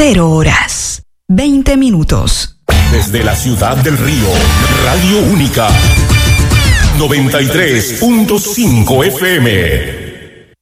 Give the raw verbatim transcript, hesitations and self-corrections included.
Cero horas, veinte minutos. Desde la ciudad del Río, Radio Única, noventa y tres punto cinco F M.